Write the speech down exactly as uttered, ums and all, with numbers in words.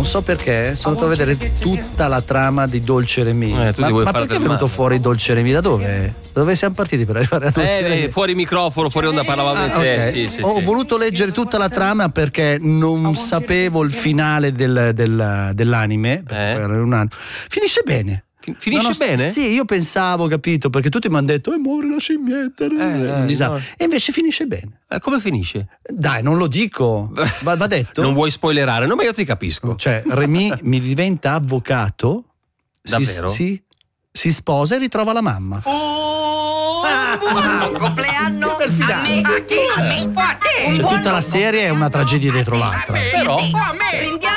non so perché, sono andato a vedere tutta la trama di Dolce Remi. Eh, tu ma ti vuoi ma fare perché è del venuto male. fuori Dolce Remi? Da dove? Da dove siamo partiti per arrivare a Dolce Eh, Remi? eh, fuori microfono, fuori onda parlavamo Ah, di te. ok. Sì, sì, Ho sì. voluto leggere tutta la trama perché non sapevo il finale del, del- dell'anime. Perché Eh? poi era un anno. Finisce bene. Fin- finisce No, no, bene? Sì, io pensavo, capito, perché tutti mi hanno detto, e muore la scimmietta. Eh, un disastro. no. E invece finisce bene. Eh, come finisce? Dai, non lo dico. Va, va detto? Non vuoi spoilerare? No, ma io ti capisco. Cioè, Remy mi diventa avvocato. Davvero? Si, si, si sposa e ritrova la mamma. Buon compleanno Che bel finale. a me, a chi, a me, o a te. Cioè, tutta la serie è una tragedia dietro l'altra. Però O a me.